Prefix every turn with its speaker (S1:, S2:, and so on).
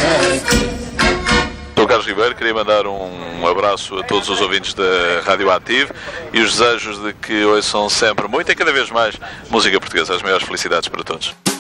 S1: Sou Carlos Ribeiro, queria mandar um abraço a todos os ouvintes da Rádio Ativo e os desejos de que ouçam sempre muito e cada vez mais música portuguesa. As maiores felicidades para todos.